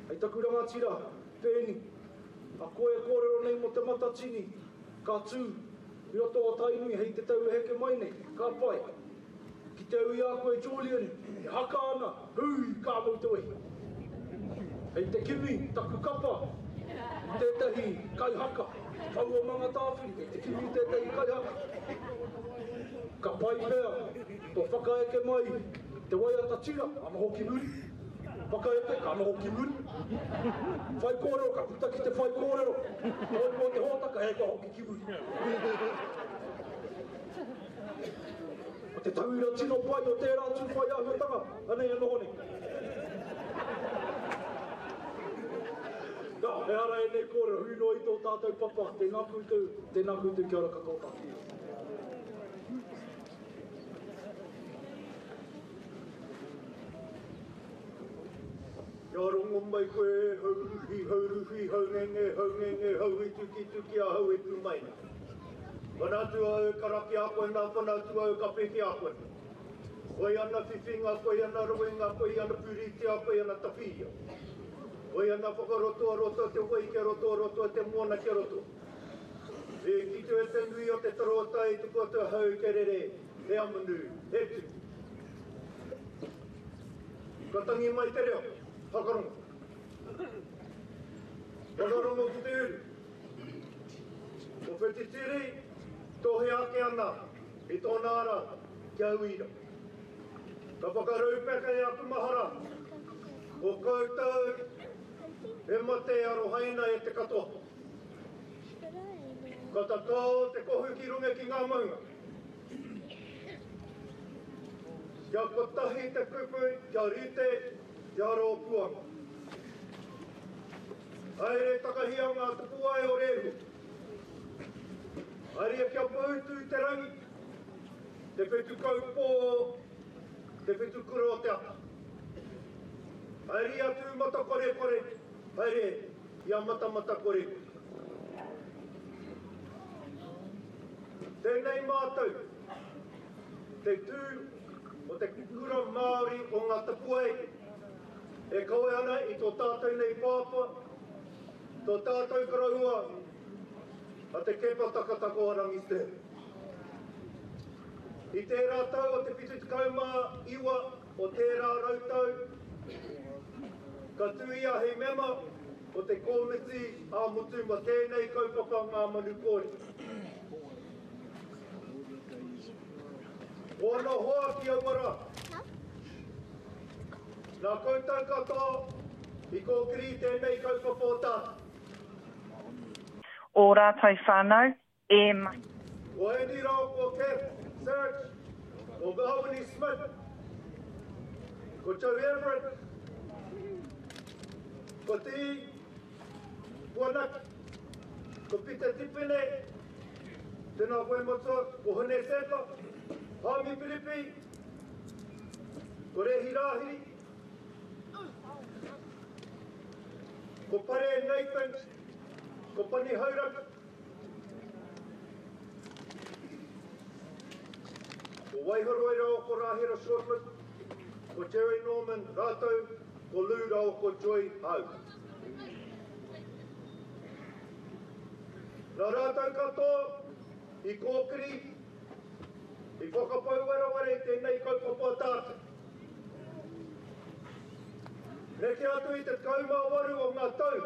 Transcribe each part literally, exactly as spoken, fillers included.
Ai taku ranga tira, pēni. A koe kōrero nei mo te matatini, ka tū, i roto o tainui hei te tau heke mai nei, ka pai. Ki te ui a koe Julian, e haka ana, hui, ka mautu e. Hei te kimi, taku kapa, tētahi kai haka, whau o manga tāwhiri, hei te kimi tētahi kai haka. Ka pai pēr, tō whakaeke mai, te waiata tira, ama hoki muri. Whakaeke, ka ama hoki muri. Whai kōrero, ka puta ki te whai kōrero. Toi mo te hōtaka, hei ka hoki ki muri. O te tauira tino pai o tērā tū whai ahuatanga, anei anoho nei. Nā, he ara e nei kōrero, hui no i tō tātou papa, tēnā koutou, tēnā koutou kia ora katoa tātou. Kia rongo mai koe, hauruhi, hauruhi, haungenge, haungenge, hau i tuki tuki a hau e tū mai. Whanatu au karaki a koe, nā whanatu au ka peke a koe. Koe ana whiwhinga, koe ana roenga, koe ana puritia, koe ana tawhia. Koe ana whakarotoa roto te wai ke roto roto te moana ke roto. E kitu e te nui o te tarotai, te kota hau ke rere, he amanu, he tu. Ka tangi mai te reo. Whakarongo. Whakarongo ki te uru. Ko whiti tiri, tohe ake ana, i tōna ara, kia uira. Ka whakarau peka e aku mahara, ko koutou, e mate aro haina e te katoa. Ka tatau te kohu ki runga ki ngā maunga. Kia kotahi te kupu, kia rite, kia ro puanga. Aere takahia ngā tupua e o rehu. Aere kia pautu te rangi. Te whetu kaupō, te whetu kura o te ata. Aere atu mata kore kore. Aere ia mata mata kore. Tēnei mātou. Te tū o te kura Māori o ngā tapuai. E kaue ana i tō tātou nei pāpā, tō tātou karaua, a te kepa takatako arangi te. I tērā tau o te pitu te kaumā iwa o tērā rautau, ka tuia hei mema o te komiti a mutuma tēnei kaupapa ngā manu kore. Ona hoa ki aumara. Nā koutou katoa, i kōkiri tēnei kaupapa o tātou. O rātou whānau, e mai. O Andy Rao, ko Kev Search, ko Mahoney Smith, ko Joe Everett, ko Ti Puanak, ko Peter Tipene, tēnā koe motoa, ko Hone Sepa, Hami Piripi, ko Rehi Rahiri, ko Pare Nathan, ko Pani Hauraka, ko Waihoroi Rao, ko Rahira Shortland, ko Jerry Norman Rato, ko Lou Rao, ko Joy Hau. Nā rātou katoa, i kōkiri, i whakapau waraware i tēnei kaupapa tātou. Reke atu i te kaumā waru o ngā tau.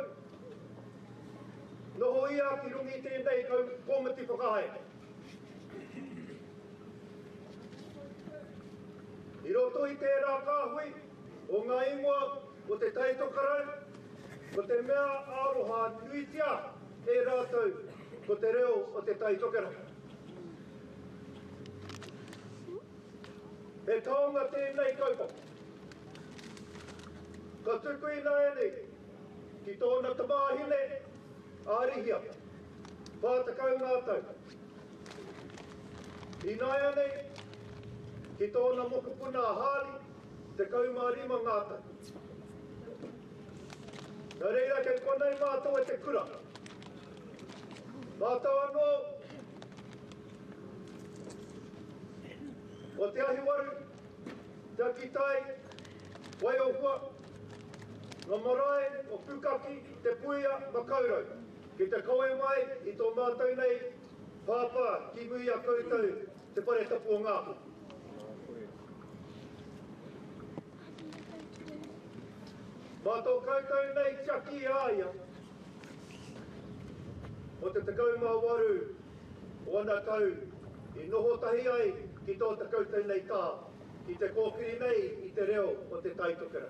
Noho ia ki rungi tēnei komiti whakahae. I roto i tērā kāhui o ngā ingoa o te taitokarau, ko te mea aroha nuitia e rātou ko te reo o te taitokarau. He taonga tēnei kaupapa. Ka tuku i nā ene, ki tōna tamāhine, ārihia, pātakau ngātau. I nā ene, ki tōna mokupuna hāli, te kaumārima ngātau. Nā reira kei konei mātou e te kura. Mātou anō, o te ahi waru, te akitai, wai o hua, Ngā marae o Pukaki te puia makaurau. Ki te koe mai i tō mātou nei pāpā ki mui a koutou te pare tapu o ngāpu. Mā tō koutou nei tiaki āia o te tekau mā waru o ana tau i noho tahi ai ki tō te koutou nei tā ki te kōkiri nei i te reo o te taitukara.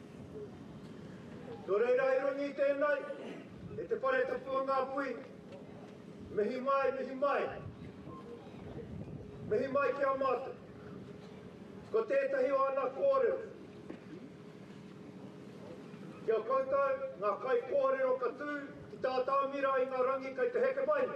Nō reira i rungi tēnei, e te whare tapu o ngā pui, mihi mai, mihi mai. Mihi mai ki a mātou. Ko tētahi o ana kōrero. Kia koutou, ngā kai kōrero katū, ki tātau mira i ngā rangi kai te heke mai.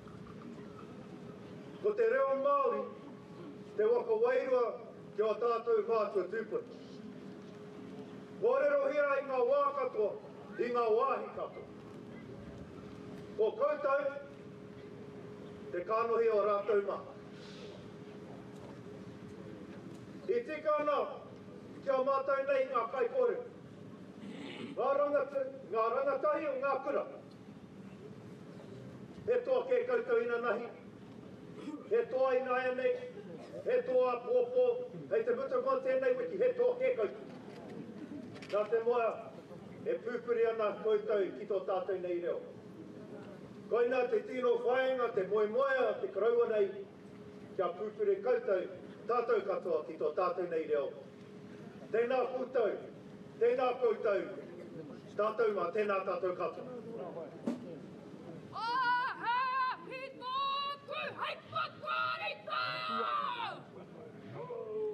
Ko te reo Māori, te waka wairua ki a tātou mātua tūpuna. Kōrero hia i ngā wā katoa, i ngā wāhi katoa. Ko koutou, te kānohi o rātou mā. I tika ana, kia mātou nei ngā kai kōrero. Ngā rangatahi, ngā rangatahi o ngā kura. He toa ke koutou ina nahi, he toa ina ea nei, he toa pōpō, hei te mutakon tēnei wiki, he toa ke koutou. Nā te moa, e pūpuri ana koutou ki tō tātou nei reo. Koina te tino whaenga, te moe moea, te karaua nei, kia pūpuri koutou, tātou katoa ki tō tātou nei reo. Tēnā koutou, tēnā koutou, tātou mā tēnā tātou katoa. Aha, hi tōku, hei pakārita!